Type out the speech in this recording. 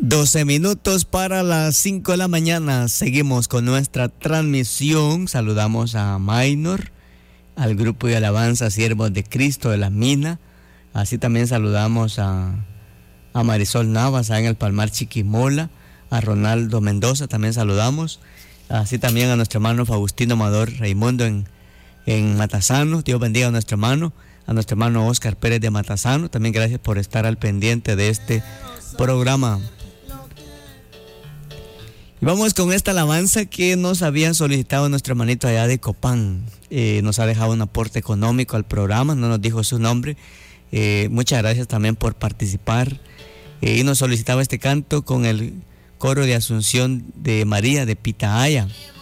12 minutos para las 5 de la mañana. Seguimos con nuestra transmisión. Saludamos a Maynor, al grupo de alabanza Siervos de Cristo de la Mina. Así también saludamos a Marisol Navas, en el Palmar Chiquimola. A Ronaldo Mendoza también saludamos. Así también a nuestro hermano Faustino Amador Raimundo en Matasano. Dios bendiga a nuestro hermano. A nuestro hermano Oscar Pérez de Matasano. También gracias por estar al pendiente de este programa. Y vamos con esta alabanza que nos había solicitado nuestro hermanito allá de Copán. Nos ha dejado un aporte económico al programa, no nos dijo su nombre. Muchas gracias también por participar. Y nos solicitaba este canto con el coro de Asunción de María de Pitahaya.